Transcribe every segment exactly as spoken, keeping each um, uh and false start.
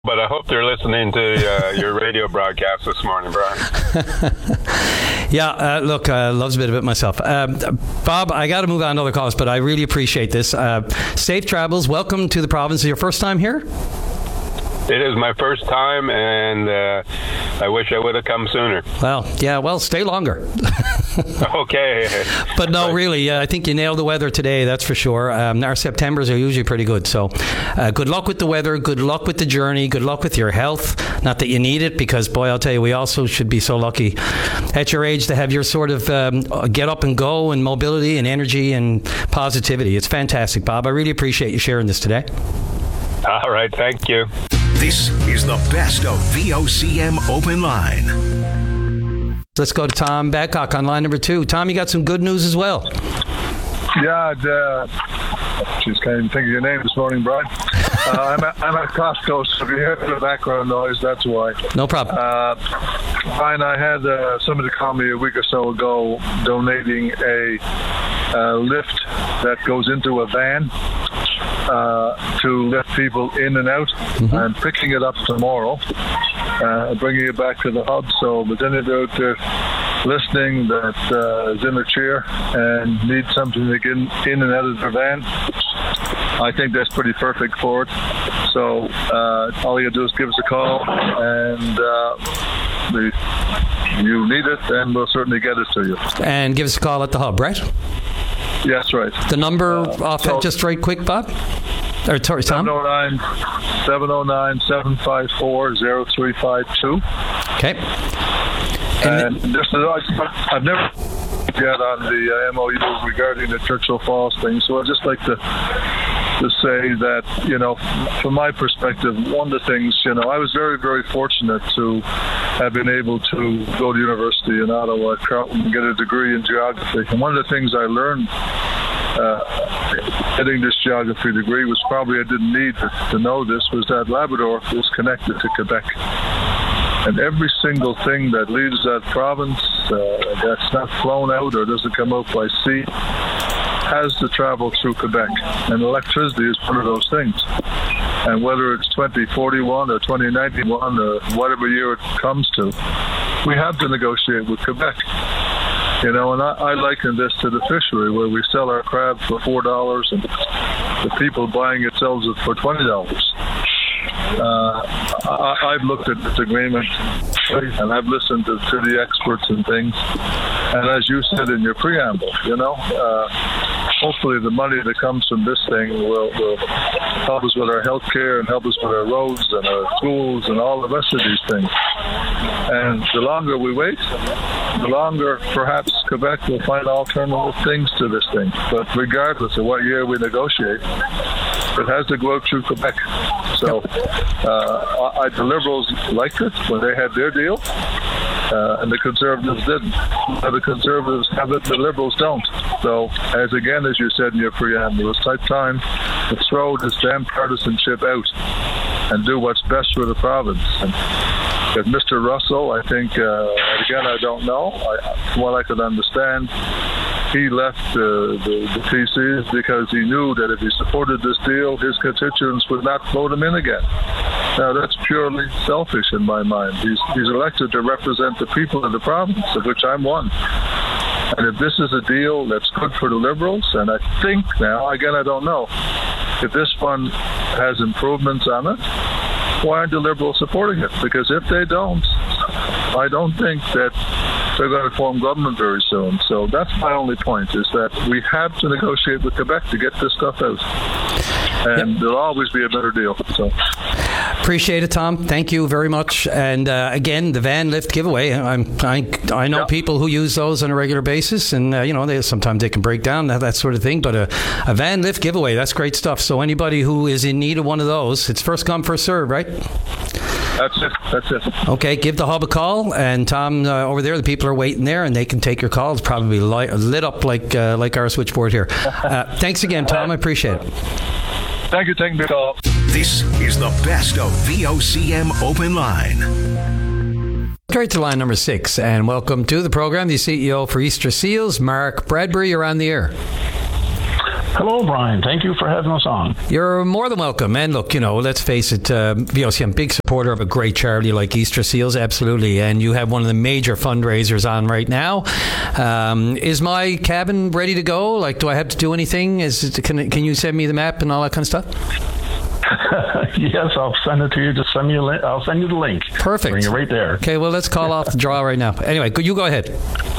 but I hope they're listening to uh, your radio broadcast this morning, Brian. yeah, uh, look, uh, loves a bit of it myself. Um, Bob, I got to move on to other calls, but I really appreciate this. Uh, safe travels. Welcome to the province. Is your first time here? It is my first time, and uh, I wish I would have come sooner. Well, yeah, well, stay longer. Okay. But no, really, uh, I think you nailed the weather today, that's for sure. Um, our Septembers are usually pretty good. So uh, good luck with the weather, good luck with the journey, good luck with your health. Not that you need it, because, boy, I'll tell you, we also should be so lucky at your age to have your sort of um, get up and go and mobility and energy and positivity. It's fantastic, Bob. I really appreciate you sharing this today. All right, thank you. This is the best of V O C M Open Line. Let's go to Tom Badcock on line number two. Tom, you got some good news as well. Yeah, uh, just can't even think of your name this morning, Brian. Uh, I'm, at, I'm at Costco, so if you hear the background noise, that's why. No problem. Uh, Brian, I had uh, somebody call me a week or so ago donating a uh, lift that goes into a van uh, to lift people in and out. Mm-hmm. I'm picking it up tomorrow, uh, bringing it back to the hub. So, but then they're out there listening that uh, is in a chair and needs something to get in and out of their van. I think that's pretty perfect for it. So uh, all you do is give us a call, and uh, if you need it, then we'll certainly get it to you. And give us a call at the hub, right? Yes, right. The number uh, off so just right quick, Bob? Or sorry, Tom? seven oh nine, seven five four, oh three five two. Okay. And, and just, I've never yet on the uh, M O U regarding the Churchill Falls thing, so I'd just like to to say that, you know, from my perspective, one of the things, you know, I was very, very fortunate to have been able to go to university in Ottawa, Carleton, and get a degree in geography. And one of the things I learned uh, getting this geography degree was probably I didn't need to, to know this, was that Labrador is connected to Quebec. And every single thing that leaves that province uh, that's not flown out or doesn't come out by sea has to travel through Quebec. And electricity is one of those things. And whether it's twenty forty-one or twenty ninety-one or whatever year it comes to, we have to negotiate with Quebec. You know, and I, I liken this to the fishery where we sell our crab for four dollars and the people buying it sells it for twenty dollars. Uh, I, I've looked at this agreement and I've listened to, to the experts and things. And as you said in your preamble, you know, uh, hopefully the money that comes from this thing will, will help us with our health care and help us with our roads and our schools and all the rest of these things. And the longer we wait, the longer perhaps Quebec will find alternative things to this thing. But regardless of what year we negotiate, it has to go out through Quebec. So uh, I, the Liberals liked it when they had their deal, uh, and the Conservatives didn't. Now the Conservatives have it, the Liberals don't. So, as again, as you said in your preamble, it's type time to throw this damn partisanship out and do what's best for the province. And if Mister Russell, I think, uh, again, I don't know, I, from what I could understand, he left uh, the, the P Cs because he knew that if he supported this deal, his constituents would not vote him in again. Now, that's purely selfish in my mind. He's, he's elected to represent the people of the province, of which I'm one. And if this is a deal that's good for the Liberals, and I think now, again, I don't know, if this one has improvements on it, why aren't the Liberals supporting it? Because if they don't, I don't think that they're going to form government very soon. So that's my only point, is that we have to negotiate with Quebec to get this stuff out. And yep. There'll always be a better deal. So appreciate it, Tom. Thank you very much. And uh, again, the van lift giveaway. I'm, I I know yeah. people who use those on a regular basis, and uh, you know, they sometimes they can break down that, that sort of thing. But a, a van lift giveaway, that's great stuff. So anybody who is in need of one of those, it's first come, first serve, right? That's it. That's it. Okay, give the hub a call, and Tom uh, over there, the people are waiting there, and they can take your call. It's probably light, lit up like uh, like our switchboard here. Uh, thanks again, Tom. I appreciate it. Thank you for taking the call. This is the best of V O C M Open Line. Straight to line number six, and welcome to the program, the C E O for Easter Seals, Mark Bradbury. You're on the air. Hello, Brian. Thank you for having us on. You're more than welcome. And look, you know, let's face it, uh, V O C M, big supporter of a great charity like Easter Seals, absolutely. And you have one of the major fundraisers on right now. Um, is my cabin ready to go? Like, do I have to do anything? Is it, can, can you send me the map and all that kind of stuff? Yes, I'll send it to you. Just send me a link. I'll send you the link. Perfect. Bring it right there. Okay, well, let's call off the draw right now. Anyway, you go ahead.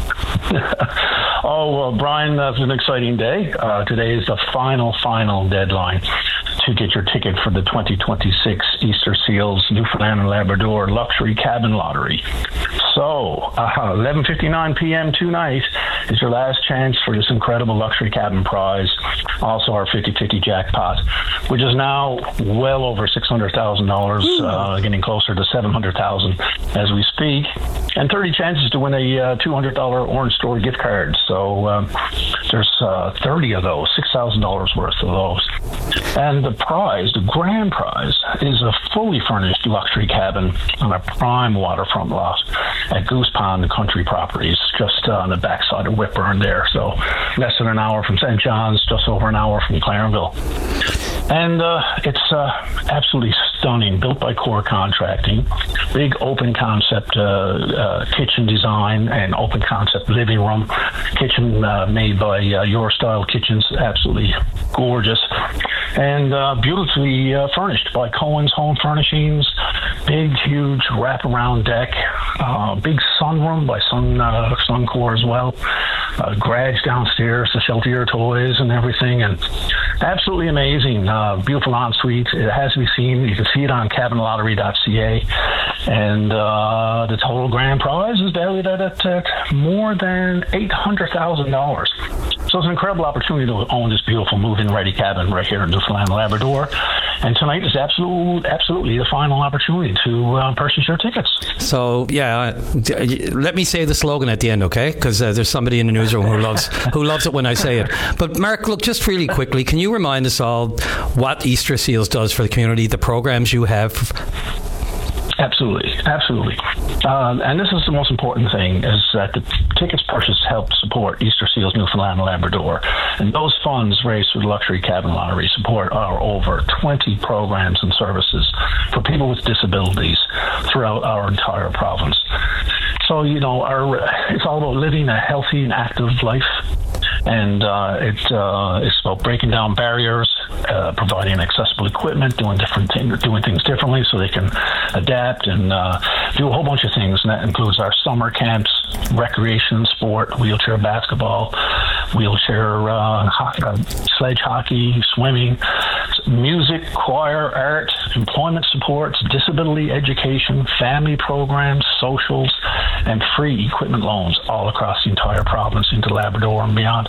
Oh, well, Brian, that's an exciting day. Uh, today is the final, final deadline to get your ticket for the twenty twenty-six Easter Seals Newfoundland and Labrador Luxury Cabin Lottery. So, uh, eleven fifty-nine p.m. tonight is your last chance for this incredible luxury cabin prize. Also, our fifty-fifty jackpot, which is now well over six hundred thousand dollars, uh, getting closer to seven hundred thousand dollars as we speak, and thirty chances to win a uh, two hundred dollars Orange Store gift card. So, um, there's uh, thirty of those, six thousand dollars worth of those. And the prize, the grand prize, is a fully furnished luxury cabin on a prime waterfront lot at Goose Pond Country Properties, just uh, on the backside of Whitburn there. So less than an hour from Saint John's, just over an hour from Clarenville. And uh, it's uh, absolutely stunning, built by Core Contracting. Big open concept uh, uh, kitchen design and open concept living room. Kitchen uh, made by uh, Your Style Kitchens, absolutely gorgeous. And uh, beautifully uh, furnished by Cohen's Home Furnishings. Big, huge wraparound deck. Uh, big sunroom by Sun uh, Suncor as well. Uh, garage downstairs to shelter your toys and everything. And absolutely amazing. Uh, beautiful ensuite. It has to be seen. You can see it on cabin lottery dot c a. And uh, the total grand prize is valued at, at, at more than eight hundred thousand dollars. So it's an incredible opportunity to own this beautiful move-in ready cabin right here in Newfoundland and Labrador. And tonight is absolute, absolutely the final opportunity to uh, purchase your tickets. So, yeah, let me say the slogan at the end, okay? Because uh, there's somebody in the newsroom who loves who loves it when I say it. But, Mark, look, just really quickly, can you remind us all what Easter Seals does for the community, the programs you have? Absolutely, absolutely. Um, and this is the most important thing, is that the tickets purchased help support Easter Seals Newfoundland and Labrador. And those funds raised through the Luxury Cabin Lottery support our over twenty programs and services for people with disabilities throughout our entire province. So, you know, our it's all about living a healthy and active life. And uh, it, uh, it's about breaking down barriers, uh, providing accessible equipment, doing different things, doing things differently so they can adapt and uh, do a whole bunch of things. And that includes our summer camps, recreation, sport, wheelchair basketball, wheelchair uh, ho- uh, sledge hockey, swimming, music, choir, art, employment supports, disability education, family programs, socials, and free equipment loans all across the entire province into Labrador and beyond.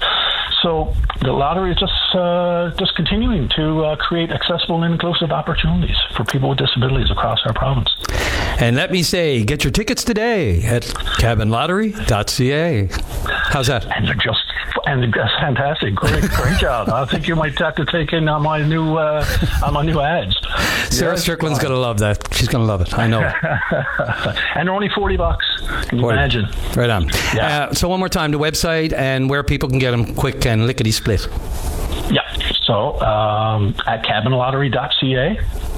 So the lottery is just uh, just continuing to uh, create accessible and inclusive opportunities for people with disabilities across our province. And let me say, get your tickets today at cabin lottery dot c a. How's that? And they're just and that's fantastic. Great, great job. I think you might have to take in on my new uh, on my new ads. Sarah yes, Strickland's going to love that. She's going to love it. I know. And they're only forty bucks. Can you forty. Imagine? Right on. Yeah. Uh, so one more time, the website and where people can get them quick and lickety split. Yeah. So um, at cabin lottery dot c a,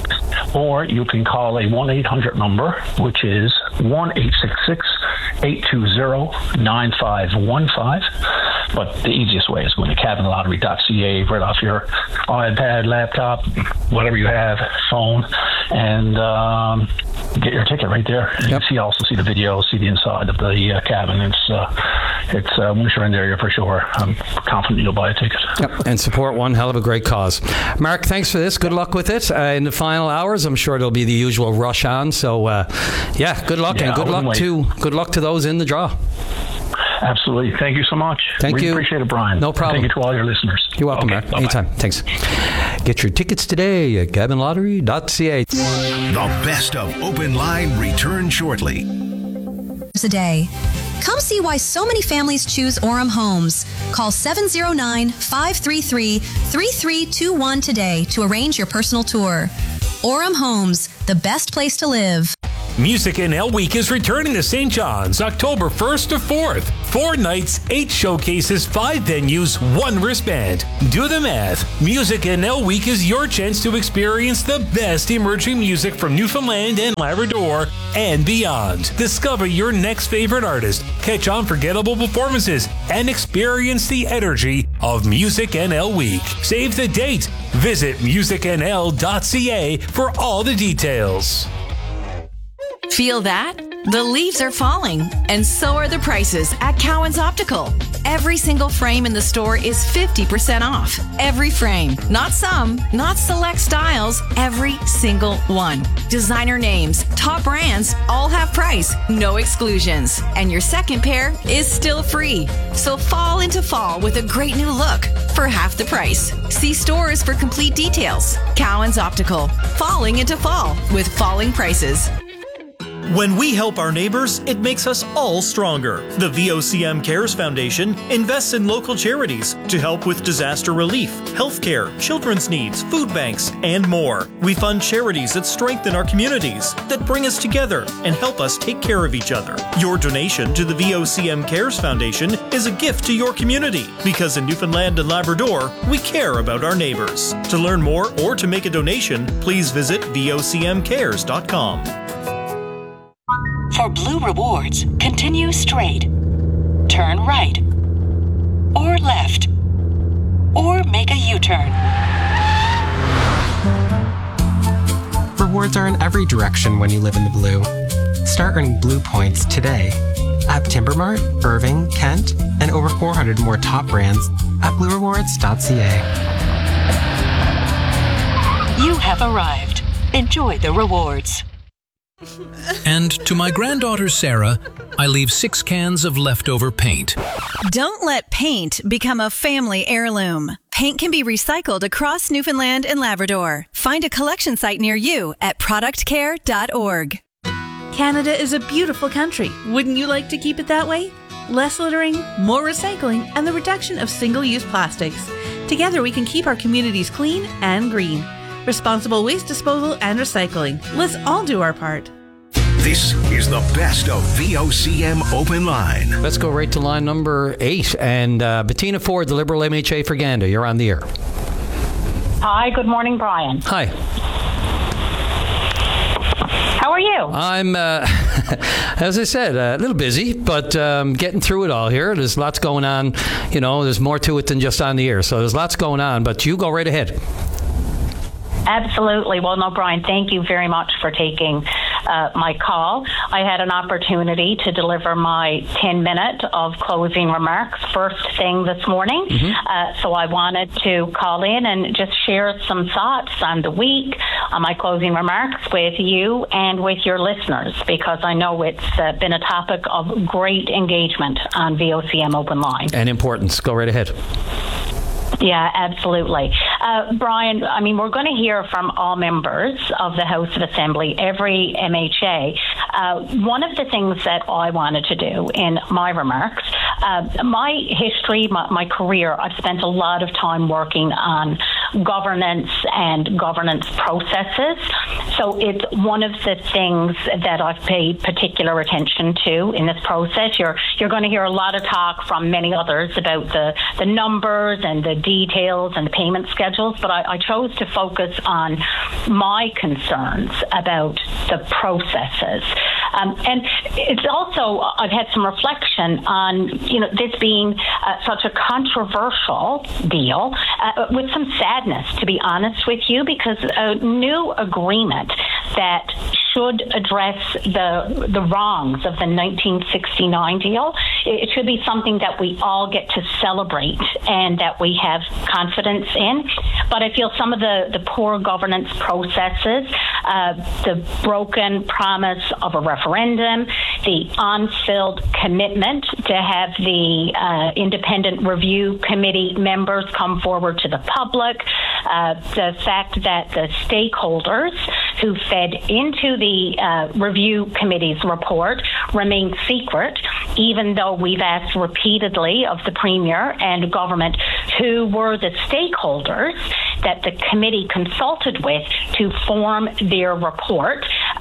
or you can call a one eight hundred number, which is one eight six six, eight two zero, nine five one five. But the easiest way is going to cabin lottery dot c a right off your iPad, laptop, whatever you have, phone, and um, get your ticket right there. And yep. You can see, also see the video, see the inside of the uh, cabin. It's, uh, it's uh, once you're in there, you're for sure. I'm confident you'll buy a ticket. Yep. And support one hell of a great cause. Mark, thanks for this. Good luck with it. Uh, in the final hours, I'm sure there'll be the usual rush on. So, uh, yeah, good luck, yeah, and good luck wait. to good luck to those in the draw. Absolutely. Thank you so much. Thank really you. Appreciate it, Brian. No problem. Thank you to all your listeners. You're welcome, okay, Mark. bye-bye. Anytime. Thanks. Get your tickets today at cabin lottery dot c a. The best of Open Line return shortly. A day. Come see why so many families choose Orem Homes. Call seven oh nine, five three three, three three two one today to arrange your personal tour. Orem Homes, the best place to live. Music N L Week is returning to Saint John's October first to fourth. Four nights, eight showcases, five venues, one wristband. Do the math. Music N L Week is your chance to experience the best emerging music from Newfoundland and Labrador and beyond. Discover your next favorite artist, catch unforgettable performances, and experience the energy of Music N L Week. Save the date. Visit music n l dot c a for all the details. Feel that? The leaves are falling, and so are the prices at Cowan's Optical. Every single frame in the store is fifty percent off. Every frame. Not some, not select styles, every single one. Designer names, top brands, all half price, no exclusions. And your second pair is still free. So fall into fall with a great new look for half the price. See stores for complete details. Cowan's Optical. Falling into fall with falling prices. When we help our neighbors, it makes us all stronger. The V O C M Cares Foundation invests in local charities to help with disaster relief, healthcare, children's needs, food banks, and more. We fund charities that strengthen our communities, that bring us together and help us take care of each other. Your donation to the V O C M Cares Foundation is a gift to your community, because in Newfoundland and Labrador, we care about our neighbors. To learn more or to make a donation, please visit v o c m cares dot com. For Blue Rewards, continue straight, turn right, or left, or make a U-turn. Rewards are in every direction when you live in the Blue. Start earning Blue points today at Timbermart, Irving, Kent, and over four hundred more top brands at blue rewards dot c a. You have arrived. Enjoy the rewards. And to my granddaughter Sarah, I leave six cans of leftover paint. Don't let paint become a family heirloom. Paint can be recycled across Newfoundland and Labrador. Find a collection site near you at product care dot org. Canada is a beautiful country. Wouldn't you like to keep it that way? Less littering, more recycling, and the reduction of single-use plastics. Together we can keep our communities clean and green. Responsible waste disposal and recycling. Let's all do our part. This is the best of V O C M Open Line. Let's go right to line number eight. And uh, Bettina Ford, the Liberal M H A for Gander. You're on the air. Hi, good morning, Brian. Hi. How are you? I'm, uh, as I said, a little busy, but um, getting through it all here. There's lots going on. You know, there's more to it than just on the air. So there's lots going on, but you go right ahead. Absolutely. Well, no, Brian, thank you very much for taking uh, my call. I had an opportunity to deliver my ten minute of closing remarks first thing this morning. Mm-hmm. Uh, so I wanted to call in and just share some thoughts on the week, on my closing remarks with you and with your listeners, because I know it's uh, been a topic of great engagement on V O C M Open Line. And importance. Go right ahead. Yeah, absolutely. Uh, Brian, I mean, we're going to hear from all members of the House of Assembly, every M H A. Uh, one of the things that I wanted to do in my remarks, uh, my history, my, my career, I've spent a lot of time working on governance and governance processes. So it's one of the things that I've paid particular attention to in this process. You're you're going to hear a lot of talk from many others about the, the numbers and the details and the payment schedules, but I, I chose to focus on my concerns about the processes. Um, and it's also, I've had some reflection on, you know, this being uh, such a controversial deal, uh, with some sadness, to be honest with you, because a new agreement that should address the the wrongs of the nineteen sixty-nine deal. It should be something that we all get to celebrate and that we have confidence in. But I feel some of the, the poor governance processes, uh, the broken promise of a referendum, the unfilled commitment to have the uh, independent review committee members come forward to the public, uh, the fact that the stakeholders who fed into the uh, review committee's report remain secret, even though we've asked repeatedly of the Premier and government who were the stakeholders that the committee consulted with to form their report. Uh,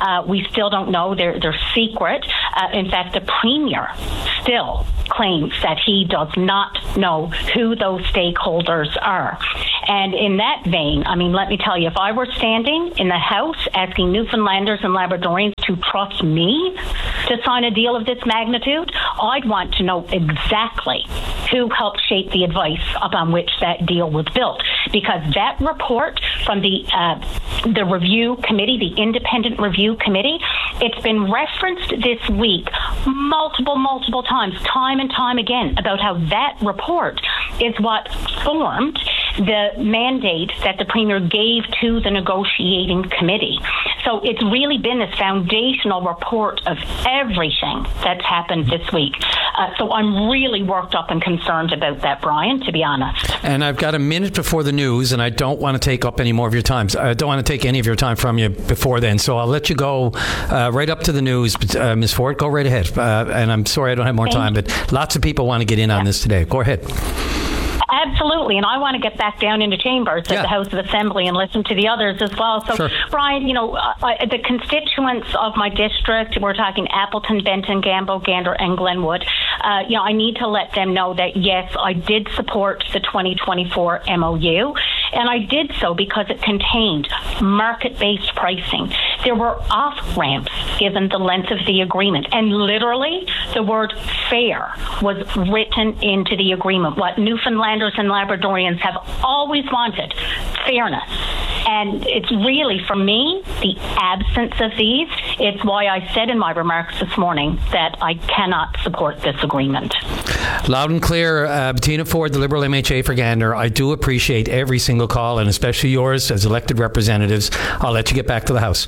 Uh, we still don't know. They're, they're secret. Uh, in fact, the Premier still claims that he does not know who those stakeholders are. And in that vein, I mean, let me tell you, if I were standing in the House asking Newfoundlanders and Labradorians to trust me to sign a deal of this magnitude, I'd want to know exactly who helped shape the advice upon which that deal was built. Because that report from the uh, the review committee, the independent review committee, it's been referenced this week multiple, multiple times, time and time again, about how that report is what formed the mandate that the Premier gave to the negotiating committee. So it's really been this foundational report of everything that's happened this week. Uh, so I'm really worked up and concerned about that, Brian, to be honest. And I've got a minute before the news, and I don't want to take up any more of your time. I don't want to take any of your time from you before then. So I'll let you go uh, right up to the news. But, uh, Miz Ford, go right ahead. Uh, and I'm sorry I don't have more time, but lots of people want to get in on this today. Go ahead. Absolutely, and I want to get back down into chambers yeah. at the House of Assembly and listen to the others as well. So, sure. Brian, you know, I, the constituents of my district, we're talking Appleton, Benton, Gambo, Gander, and Glenwood, uh, you know, I need to let them know that, yes, I did support the twenty twenty-four M O U, and I did so because it contained market-based pricing. There were off-ramps given the length of the agreement, and literally the word fair was written into the agreement. What Newfoundlanders and Labradorians have always wanted, fairness. And it's really, for me, the absence of these. It's why I said in my remarks this morning that I cannot support this agreement. Loud and clear, uh, Bettina Ford, the Liberal M H A for Gander. I do appreciate every single call, and especially yours as elected representatives. I'll let you get back to the House.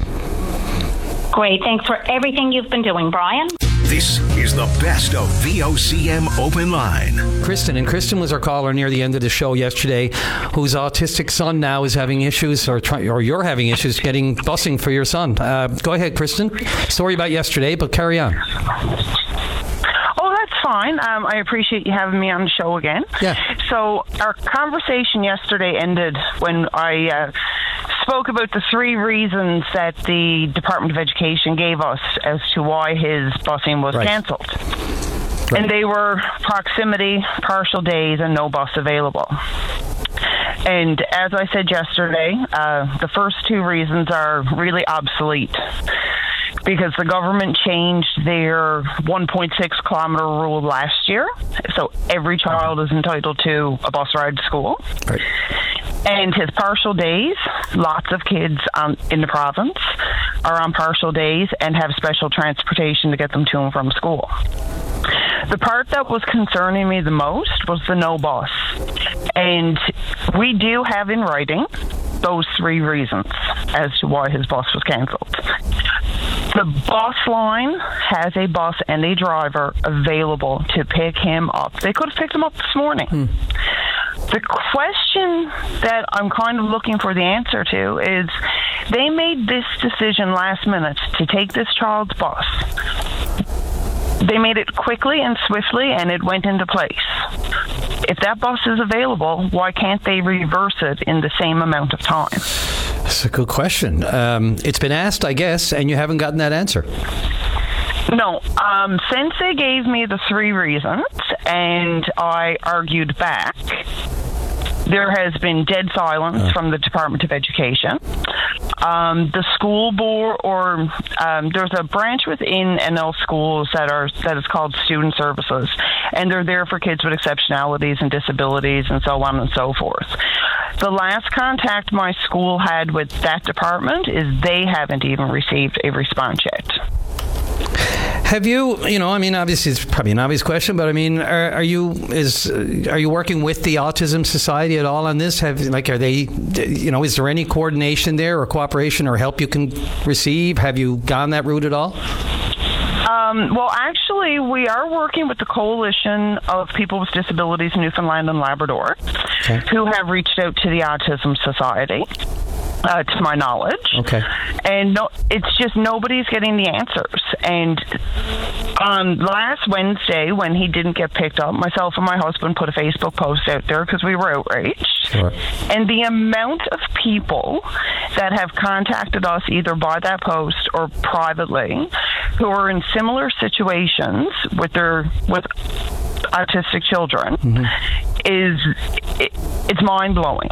Great. Thanks for everything you've been doing, Brian. This is the best of V O C M Open Line. Kristen, and Kristen was our caller near the end of the show yesterday, whose autistic son now is having issues, or try, or you're having issues getting busing for your son. Uh, go ahead, Kristen. Sorry about yesterday, but carry on. Oh, that's fine. Um, I appreciate you having me on the show again. Yeah. So our conversation yesterday ended when I uh, spoke about the three reasons that the Department of Education gave us as to why his busing was right. cancelled. Right. And they were proximity, partial days, and no bus available. And as I said yesterday, uh, the first two reasons are really obsolete, because the government changed their one point six kilometer rule last year. So every child is entitled to a bus ride to school. Right. And his partial days, lots of kids um, in the province are on partial days and have special transportation to get them to and from school. The part that was concerning me the most was the no bus. And we do have in writing those three reasons as to why his bus was cancelled. The bus line has a bus and a driver available to pick him up. They could have picked him up this morning. Hmm. The question that I'm kind of looking for the answer to is, they made this decision last minute to take this child's bus. They made it quickly and swiftly, and it went into place. If that bus is available, why can't they reverse it in the same amount of time? That's a good question. Um, it's been asked, I guess, and you haven't gotten that answer. No. Um, since they gave me the three reasons and I argued back, there has been dead silence uh. from the Department of Education. Um, the school board, or um, there's a branch within N L schools that are that is called Student Services, and they're there for kids with exceptionalities and disabilities and so on and so forth. The last contact my school had with that department is they haven't even received a response yet. Have you, you know, I mean, obviously it's probably an obvious question, but I mean, are, are you is are you working with the Autism Society at all on this? Have like, are they, you know, is there any coordination there or cooperation or help you can receive? Have you gone that route at all? Um, well, actually, we are working with the Coalition of People with Disabilities in Newfoundland and Labrador, okay. who have reached out to the Autism Society. Uh, to my knowledge. Okay. And no, it's just nobody's getting the answers. And on last Wednesday, when he didn't get picked up, myself and my husband put a Facebook post out there because we were outraged. Sure. And the amount of people that have contacted us either by that post or privately who are in similar situations with their with autistic children mm-hmm. is it, it's mind-blowing.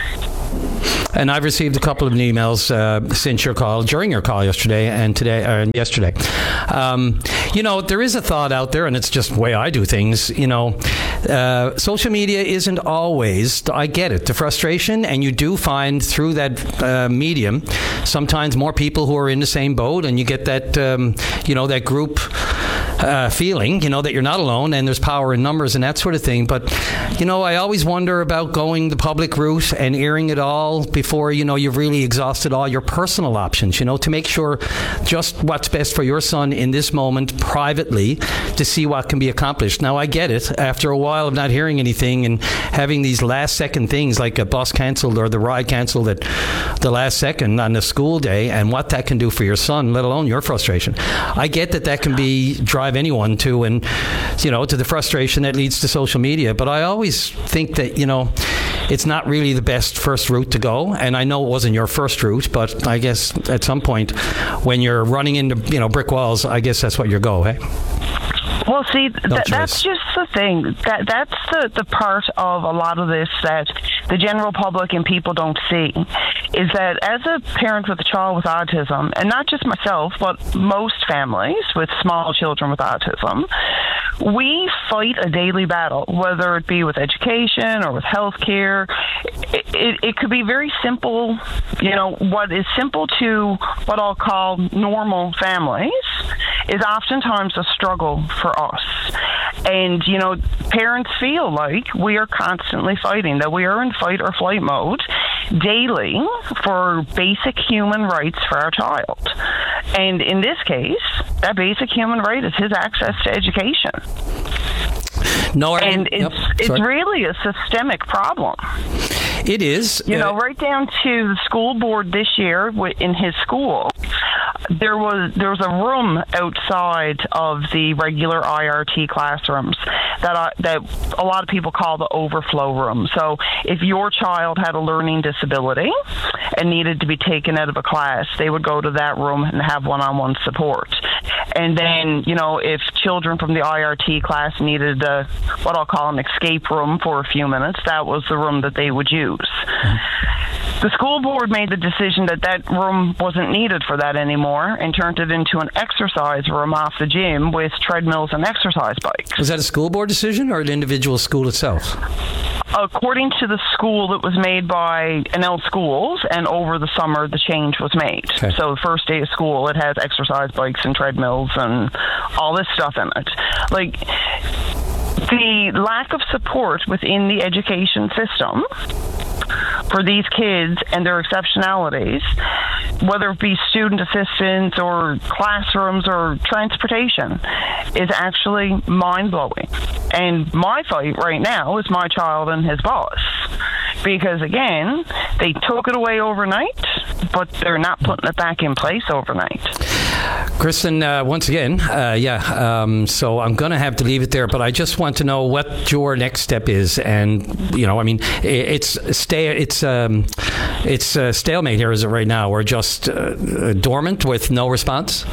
And I've received a couple of emails uh, since your call, during your call yesterday and today, uh, yesterday. Um, you know, there is a thought out there, and it's just the way I do things. You know, uh, social media isn't always, I get it, the frustration, and you do find through that uh, medium sometimes more people who are in the same boat, and you get that, um, you know, that group Uh, feeling, you know, that you're not alone and there's power in numbers and that sort of thing. But, you know, I always wonder about going the public route and airing it all before, you know, you've really exhausted all your personal options, you know, to make sure just what's best for your son in this moment privately to see what can be accomplished. Now, I get it. After a while of not hearing anything and having these last second things like a bus cancelled or the ride cancelled at the last second on the school day and what that can do for your son, let alone your frustration. I get that that can be drive anyone to, and you know, to the frustration that leads to social media. But I always think that, you know, it's not really the best first route to go. And I know it wasn't your first route, but I guess at some point when you're running into, you know, brick walls, I guess that's what your go, hey? Well, see, th- that's just the thing. That that's the, the part of a lot of this that the general public and people don't see, is that as a parent with a child with autism, and not just myself, but most families with small children with autism, we fight a daily battle, whether it be with education or with healthcare. It, it, it could be very simple, you know, what is simple to what I'll call normal families is oftentimes a struggle for us. And, you know, parents feel like we are constantly fighting, that we are in fight or flight mode daily for basic human rights for our child. And in this case, that basic human right is his access to education. No, I, and it's yep, it's really a systemic problem. It is. You uh, know, right down to the school board this year in his school, there was there was a room outside of the regular I R T classrooms that I, that a lot of people call the overflow room. So if your child had a learning disability and needed to be taken out of a class, they would go to that room and have one-on-one support. And then, you know, if children from the I R T class needed a, what I'll call an escape room for a few minutes, that was the room that they would use. The school board made the decision that that room wasn't needed for that anymore and turned it into an exercise room off the gym with treadmills and exercise bikes. Was that a school board decision or an individual school itself? According to the school, it was made by N L Schools, and over the summer the change was made. Okay. So the first day of school, it has exercise bikes and treadmills and all this stuff in it. Like, the lack of support within the education system for these kids and their exceptionalities, whether it be student assistance or classrooms or transportation, is actually mind-blowing. And my fight right now is my child and his boss. Because, again, they took it away overnight, but they're not putting it back in place overnight. Kristen, uh, once again, uh, yeah, um, so I'm going to have to leave it there, but I just want to know what your next step is. And, you know, I mean, it's stay, it's um, it's uh, stalemate here, is it right now? We're just uh, dormant with no response?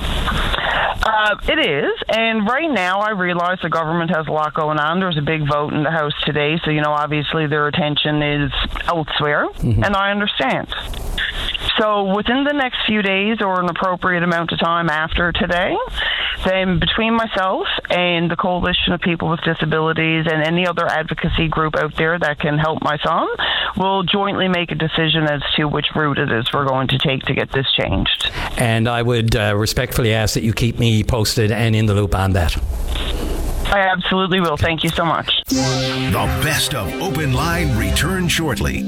Uh, it is, and right now I realize the government has a lot going on. There's a big vote in the House today, so, you know, obviously their attention is elsewhere, mm-hmm. and I understand. So within the next few days or an appropriate amount of time after today, then between myself and the Coalition of People with Disabilities and any other advocacy group out there that can help my son, we'll jointly make a decision as to which route it is we're going to take to get this changed. And I would uh, respectfully ask that you keep me posted and in the loop on that. I absolutely will. Thank you so much. The best of Open Line returns shortly.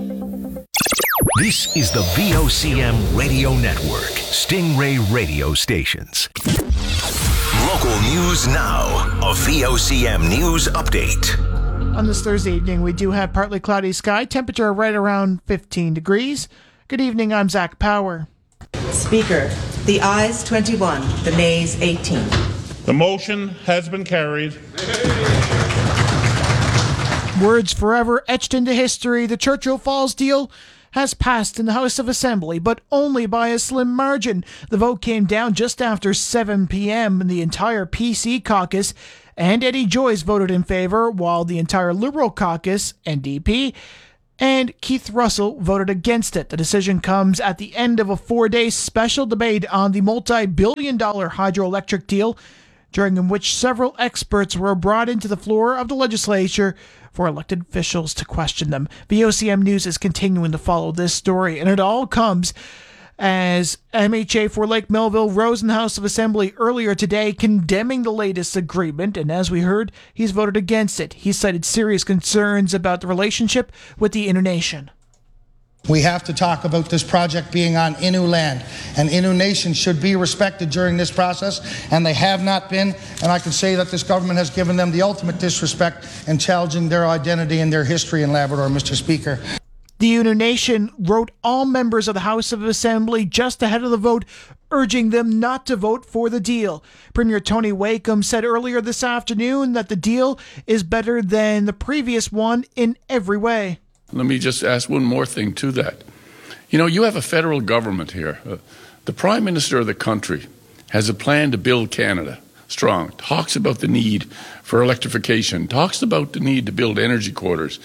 This is the V O C M Radio Network, Stingray Radio Stations. Local news now, a V O C M news update. On this Thursday evening, we do have partly cloudy sky, temperature right around fifteen degrees. Good evening, I'm Zach Power. Speaker, the ayes twenty-one, the nays eighteen. The motion has been carried. Words forever etched into history, the Churchill Falls deal has passed in the House of Assembly, but only by a slim margin. The vote came down just after seven p.m. and the entire P C caucus and Eddie Joyce voted in favour, while the entire Liberal caucus, N D P, and Keith Russell voted against it. The decision comes at the end of a four-day special debate on the multi-billion dollar hydroelectric deal, during which several experts were brought into the floor of the legislature for elected officials to question them. V O C M News is continuing to follow this story, and it all comes as M H A for Lake Melville rose in the House of Assembly earlier today condemning the latest agreement, and as we heard, he's voted against it. He cited serious concerns about the relationship with the Innu Nation. We have to talk about this project being on Innu land, and Innu Nation should be respected during this process, and they have not been, and I can say that this government has given them the ultimate disrespect in challenging their identity and their history in Labrador, Mister Speaker. The Innu Nation wrote all members of the House of Assembly just ahead of the vote, urging them not to vote for the deal. Premier Tony Wakeham said earlier this afternoon that the deal is better than the previous one in every way. Let me just ask one more thing to that. You know, you have a federal government here. Uh, the Prime Minister of the country has a plan to build Canada strong, talks about the need for electrification, talks about the need to build energy corridors.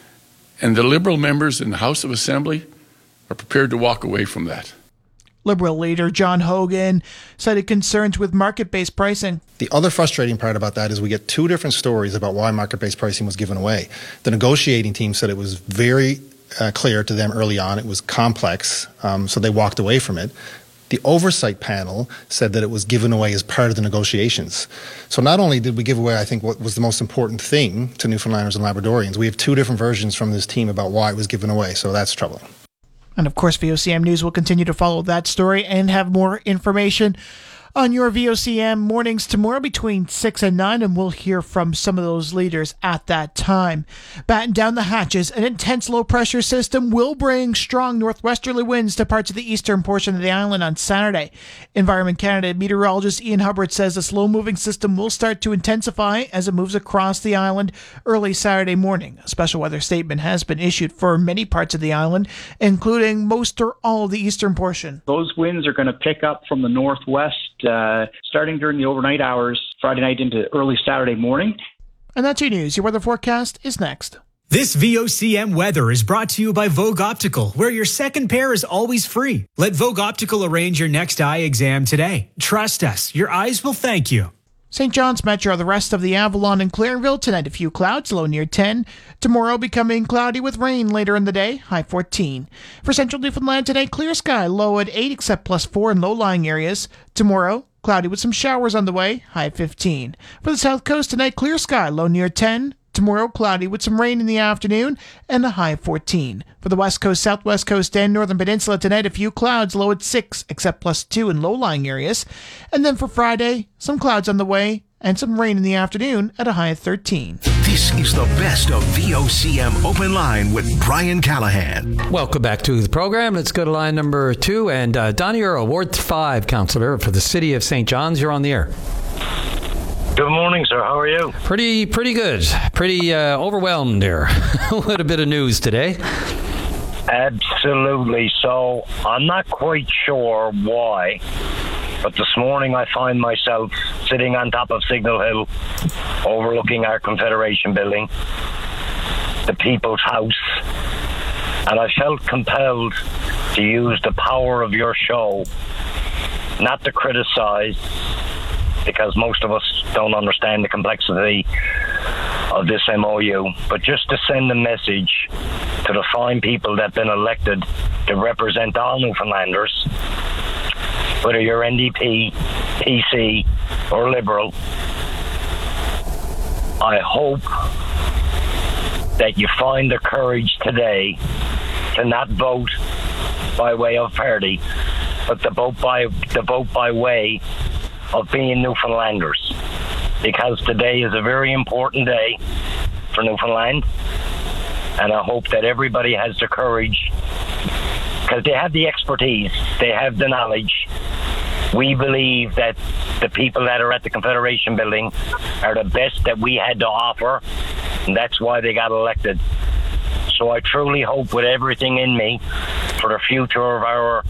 And the Liberal members in the House of Assembly are prepared to walk away from that. Liberal leader John Hogan cited concerns with market-based pricing. The other frustrating part about that is we get two different stories about why market-based pricing was given away. The negotiating team said it was very uh, clear to them early on. It was complex, um, so they walked away from it. The oversight panel said that it was given away as part of the negotiations. So not only did we give away, I think, what was the most important thing to Newfoundlanders and Labradorians, we have two different versions from this team about why it was given away, so that's troubling. And of course, V O C M News will continue to follow that story and have more information on your V O C M mornings tomorrow between six and nine, and we'll hear from some of those leaders at that time. Batten down the hatches, an intense low-pressure system will bring strong northwesterly winds to parts of the eastern portion of the island on Saturday. Environment Canada meteorologist Ian Hubbard says the slow-moving system will start to intensify as it moves across the island early Saturday morning. A special weather statement has been issued for many parts of the island, including most or all of the eastern portion. Those winds are going to pick up from the northwest Uh, starting during the overnight hours, Friday night into early Saturday morning. And that's your news. Your weather forecast is next. This V O C M weather is brought to you by Vogue Optical, where your second pair is always free. Let Vogue Optical arrange your next eye exam today. Trust us, your eyes will thank you. Saint John's Metro, the rest of the Avalon and Clarenville, tonight a few clouds, low near ten. Tomorrow becoming cloudy with rain later in the day, high fourteen. For Central Newfoundland today, clear sky, low at eight except plus four in low-lying areas. Tomorrow, cloudy with some showers on the way, high fifteen. For the South Coast tonight, clear sky, low near ten. Tomorrow, cloudy with some rain in the afternoon and a high fourteen. For the West Coast, Southwest Coast, and Northern Peninsula tonight, a few clouds, low at six, except plus two in low-lying areas. And then for Friday, some clouds on the way and some rain in the afternoon at a high of thirteen. This is the best of V O C M Open Line with Brian Callahan. Welcome back to the program. Let's go to line number two. And uh, Donnie Earl, Ward five councillor for the City of Saint John's. You're on the air. Good morning, sir. How are you? Pretty, pretty good. Pretty uh, overwhelmed there with a bit of news today. Absolutely. So I'm not quite sure why, but this morning I find myself sitting on top of Signal Hill, overlooking our Confederation building, the People's House, and I felt compelled to use the power of your show, not to criticize, because most of us don't understand the complexity of this M O U, but just to send a message to the fine people that have been elected to represent all Newfoundlanders, whether you're N D P, P C, or Liberal. I hope that you find the courage today to not vote by way of party, but to vote by, to vote by way of being Newfoundlanders, because today is a very important day for Newfoundland, and I hope that everybody has the courage because they have the expertise, they have the knowledge. We believe that the people that are at the Confederation building are the best that we had to offer, and that's why they got elected. So I truly hope with everything in me for the future of our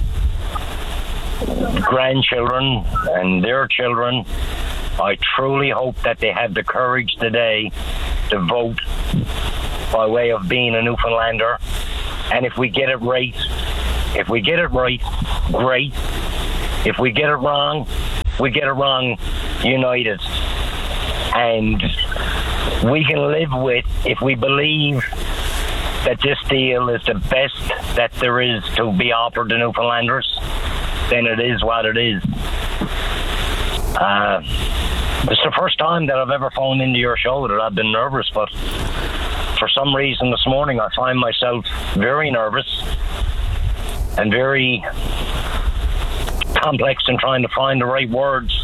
grandchildren and their children, I truly hope that they have the courage today to vote by way of being a Newfoundlander. And if we get it right, if we get it right, great. If we get it wrong, we get it wrong united. And we can live with, if we believe that this deal is the best that there is to be offered to Newfoundlanders, then it is what it is. Uh, it's the first time that I've ever phoned into your show that I've been nervous, but for some reason this morning I find myself very nervous and very complex in trying to find the right words.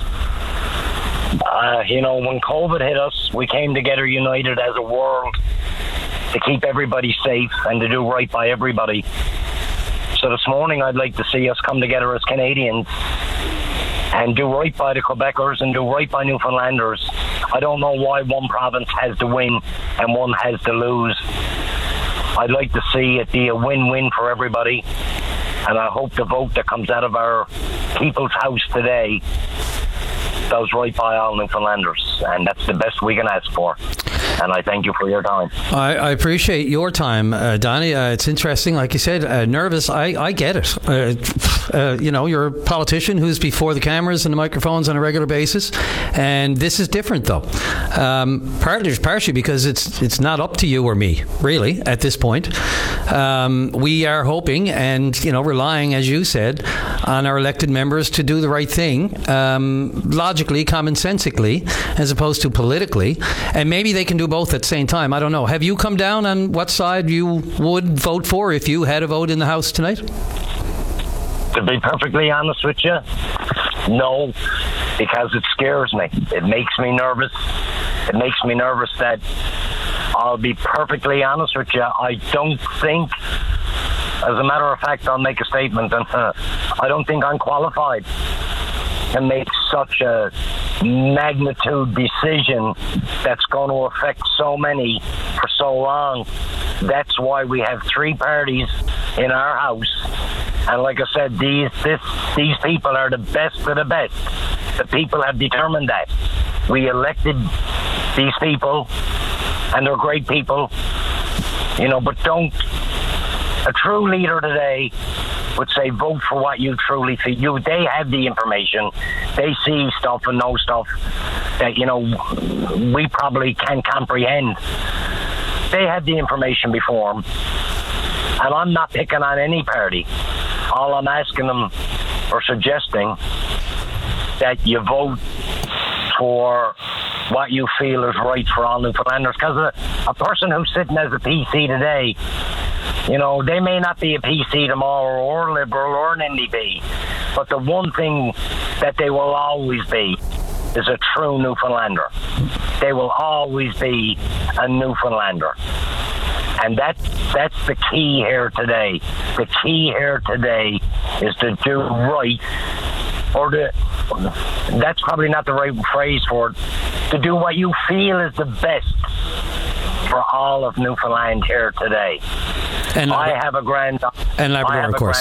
Uh, you know, when COVID hit us, we came together united as a world to keep everybody safe and to do right by everybody. So this morning I'd like to see us come together as Canadians and do right by the Quebecers and do right by Newfoundlanders. I don't know why one province has to win and one has to lose. I'd like to see it be a win-win for everybody, and I hope the vote that comes out of our People's House today does right by all Newfoundlanders, and that's the best we can ask for. And I thank you for your time. I, I appreciate your time, uh, Donnie. Uh, it's interesting, like you said, uh, nervous. I, I get it. Uh, uh, you know, you're a politician who's before the cameras and the microphones on a regular basis, and this is different, though. Um, partly, partially because it's it's not up to you or me, really, at this point. Um, we are hoping and, you know, relying, as you said, on our elected members to do the right thing, um, logically, commonsensically, as opposed to politically, and maybe they can do both at the same time. I don't know. Have you come down on what side you would vote for if you had a vote in the House tonight? To be perfectly honest with you, no, because it scares me. It makes me nervous. It makes me nervous that, I'll be perfectly honest with you, I don't think, as a matter of fact, I'll make a statement, and uh, I don't think I'm qualified to make such a magnitude decision that's going to affect so many for so long. That's why we have three parties in our House. And like I said, these this, these people are the best of the best. The people have determined that. We elected these people, and they're great people. You know, but don't... A true leader today would say vote for what you truly feel. You, they have the information. They see stuff and know stuff that, you know, we probably can't comprehend. They have the information before them. And I'm not picking on any party. All I'm asking them or suggesting that you vote for what you feel is right for all Newfoundlanders. Because a, a person who's sitting as a P C today, you know, they may not be a P C tomorrow or Liberal or an N D P, but the one thing that they will always be is a true Newfoundlander. They will always be a Newfoundlander. And that, that's the key here today. The key here today is to do right, or to, that's probably not the right phrase for it, to do what you feel is the best for all of Newfoundland here today. And I have a granddaughter. And Labrador, of course.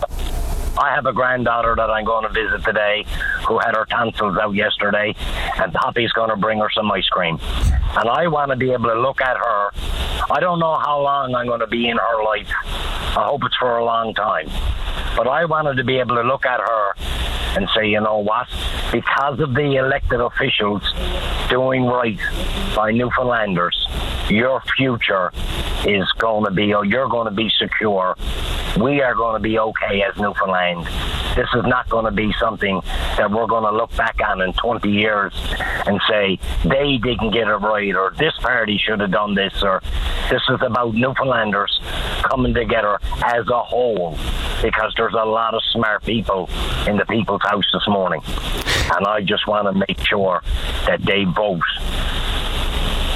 I have a granddaughter that I'm going to visit today who had her tonsils out yesterday, and Poppy's going to bring her some ice cream. And I want to be able to look at her. I don't know how long I'm going to be in her life. I hope it's for a long time. But I wanted to be able to look at her and say, you know what? Because of the elected officials doing right by Newfoundlanders, your future is going to be, you're going to be secure. We are going to be okay as Newfoundland. This is not going to be something that we're going to look back on in twenty years and say, they didn't get it right, or this party should have done this, or this is about Newfoundlanders coming together as a whole, because there's a lot of smart people in the People's House this morning. And I just want to make sure that they vote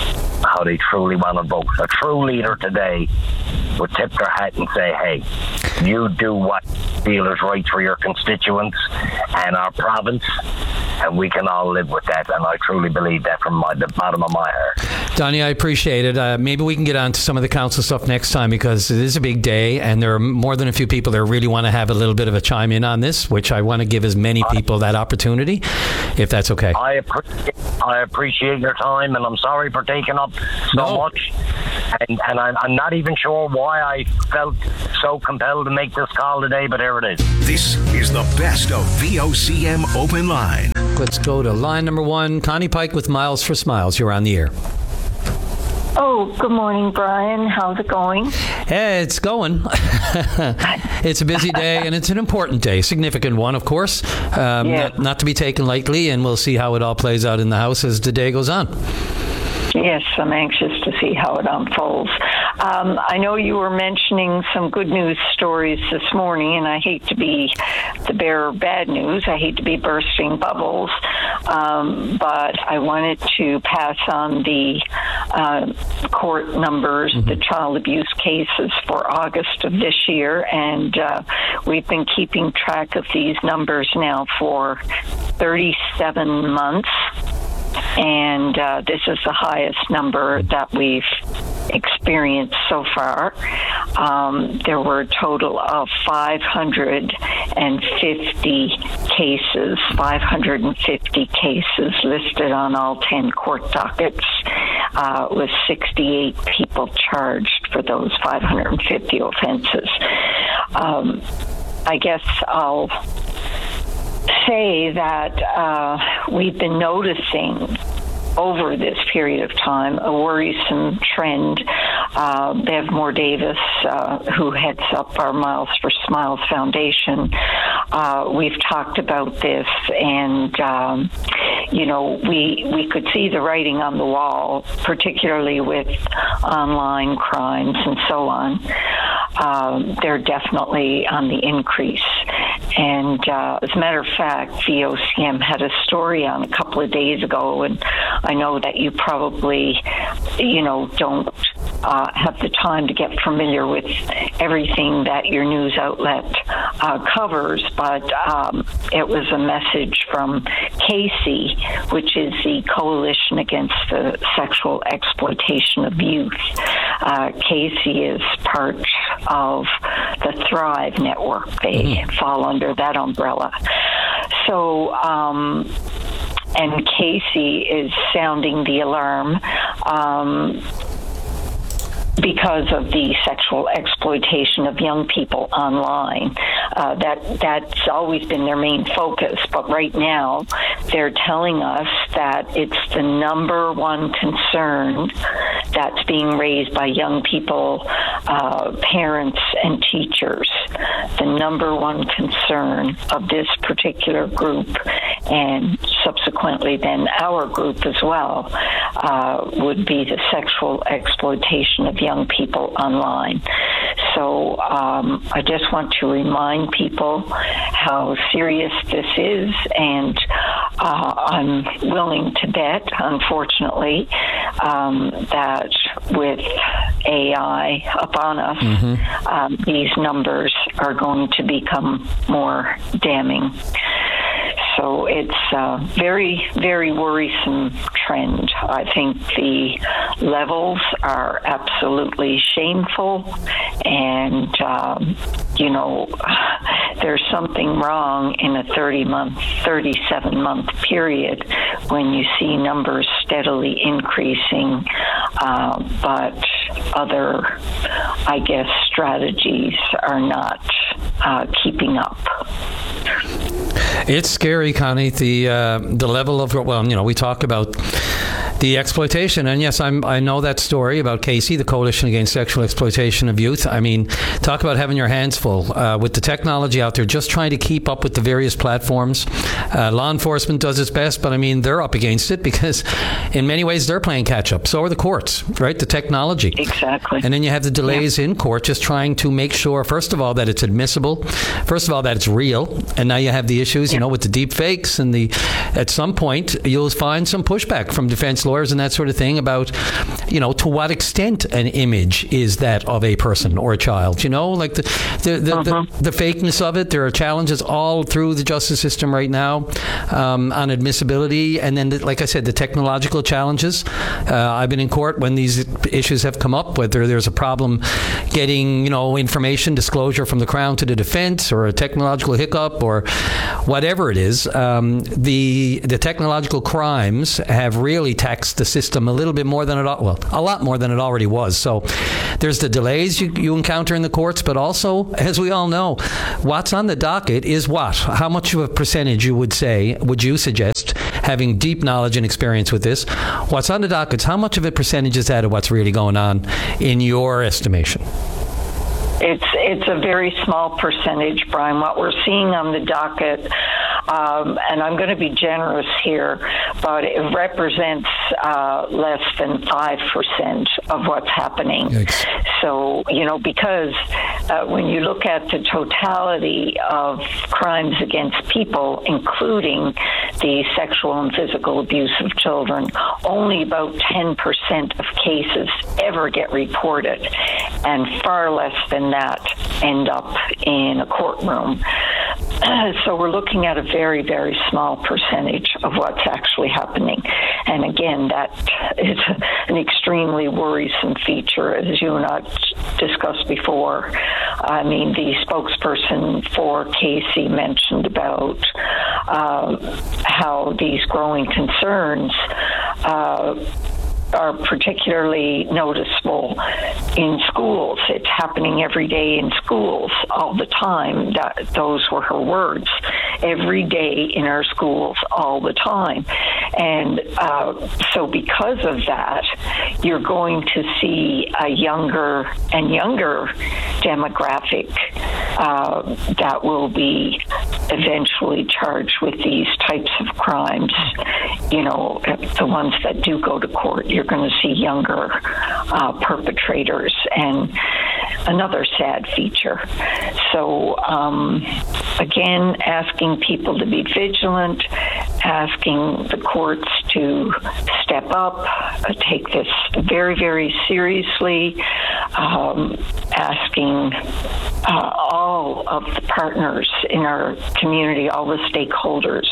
how they truly want to vote. A true leader today would tip their hat and say, hey, you do what you feel is right for your constituents and our province, and we can all live with that. And I truly believe that from my, the bottom of my heart. Donnie, I appreciate it. Uh, maybe we can get on to some of the council stuff next time, because it is a big day and there are more than a few people that really want to have a little bit of a chime in on this, which I want to give as many people that opportunity, if that's okay. I appreciate, I appreciate your time, and I'm sorry for taking up so no. much. And, and I'm, I'm not even sure why I felt so compelled to make this call today, but here it is. This is the best of V O C M Open Line. Let's go to line number one. Connie Pike with Miles for Smiles. You're on the air. Oh, good morning, Brian. How's it going? Hey, it's going. It's a busy day, and it's an important day, significant one, of course, um, yeah. not, not to be taken lightly, and we'll see how it all plays out in the House as the day goes on. Yes, I'm anxious to see how it unfolds. Um, I know you were mentioning some good news stories this morning, and I hate to be the bearer of bad news. I hate to be bursting bubbles, um, but I wanted to pass on the uh, court numbers, mm-hmm. the child abuse cases for August of this year, and uh, we've been keeping track of these numbers now for thirty-seven months. And uh, this is the highest number that we've experienced so far. Um, there were a total of five hundred fifty cases, five hundred fifty cases listed on all ten court dockets, uh, with sixty-eight people charged for those five hundred fifty offenses. Um, I guess I'll say that uh, we've been noticing over this period of time a worrisome trend. Uh, Bev Moore Davis, uh, who heads up our Miles for Smiles Foundation, uh, we've talked about this, and um, you know, we we could see the writing on the wall, particularly with online crimes and so on. Um, they're definitely on the increase. And uh, as a matter of fact, V O C M had a story on a couple of days ago, and I know that you probably, you know, don't uh, have the time to get familiar with everything that your news outlet uh, covers, but um, it was a message from CASY, which is the Coalition Against the Sexual Exploitation of Youth. Uh, CASY is part of the Thrive Network. They mm-hmm. fall under that umbrella. So, um, and CASY is sounding the alarm um, because of the sexual exploitation of young people online. Uh, that that's always been their main focus, but right now they're telling us that it's the number one concern that's being raised by young people, uh, parents, and teachers. The number one concern of this particular group, and subsequently then our group as well, uh, would be the sexual exploitation of young people online. So um, I just want to remind people how serious this is, and uh, I'm willing to bet, unfortunately, um, that with A I upon us, mm-hmm. um, these numbers are going to become more damning. So it's a very, very worrisome trend. I think the levels are absolutely shameful, and um, you know, there's something wrong in a thirty-month, thirty-seven-month period when you see numbers steadily increasing, uh, but other, I guess, strategies are not uh, keeping up. It's scary, Connie, the uh, the level of, well, you know, we talk about the exploitation, and yes, I'm, I know that story about CASY, the Coalition Against Sexual Exploitation of Youth. I mean, talk about having your hands full uh, with the technology out there, just trying to keep up with the various platforms. Uh, law enforcement does its best, but I mean, they're up against it because in many ways they're playing catch up. So are the courts, right? The technology. Exactly. And then you have the delays yeah. in court, just trying to make sure, first of all, that it's admissible, first of all, that it's real, and now you have the issues, yeah. you know, with the deep fakes, and the, at some point, you'll find some pushback from defense lawyers lawyers and that sort of thing about, you know, to what extent an image is that of a person or a child. You know, like the the the, uh-huh. the, the fakeness of it. There are challenges all through the justice system right now um, on admissibility, and then, the, like I said, the technological challenges. Uh, I've been in court when these issues have come up, whether there's a problem getting, you know, information disclosure from the Crown to the defense, or a technological hiccup, or whatever it is. Um, the the technological crimes have really taxed the system a little bit more than it well a lot more than it already was. So there's the delays you, you encounter in the courts, but also, as we all know, what's on the docket is what? How much of a percentage, you would say, would you suggest, having deep knowledge and experience with this, what's on the docket, how much of a percentage is that of what's really going on in your estimation? It's it's a very small percentage, Brian. What we're seeing on the docket, um, and I'm going to be generous here, but it represents uh, less than five percent of what's happening. Yikes. So, you know, because uh, when you look at the totality of crimes against people, including the sexual and physical abuse of children, only about ten percent of cases ever get reported, and far less than that end up in a courtroom. So we're looking at a very, very small percentage of what's actually happening. And again, that is an extremely worrisome feature, as you and I discussed before. I mean, the spokesperson for Casey mentioned about uh, how these growing concerns uh, are particularly noticeable in schools. It's happening every day in schools all the time. That, those were her words. Every day in our schools all the time. And uh, so because of that, you're going to see a younger and younger demographic uh, that will be eventually charged with these types of crimes. You know, the ones that do go to court, you're going to see younger uh, perpetrators, and another sad feature. So, um, again, asking people to be vigilant, asking the courts to step up, uh, take this very, very seriously, um, asking uh, all of the partners in our community, all the stakeholders,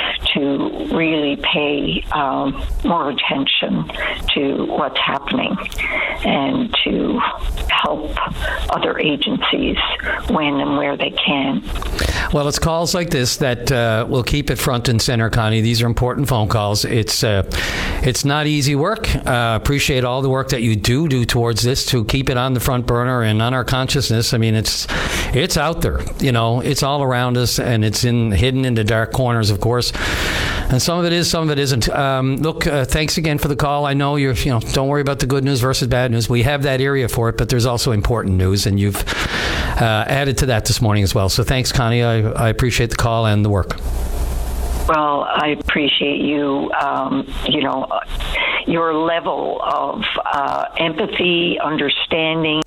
to really pay um, more attention to what's happening and to help other agencies when and where they can. Well, it's calls like this that uh, will keep it front and center, Connie. These are important phone calls. It's uh, it's not easy work. Uh, appreciate all the work that you do do towards this to keep it on the front burner and on our consciousness. I mean, it's it's out there. You know, it's all around us, and it's in hidden in the dark corners, of course. And some of it is, some of it isn't. Um, look, uh, thanks again for the call. I know you're, you know, don't worry about the good news versus bad news. We have that area for it, but there's also important news, and you've uh, added to that this morning as well. So thanks, Connie. I, I appreciate the call and the work. Well, I appreciate you, um, you know, your level of uh, empathy, understanding,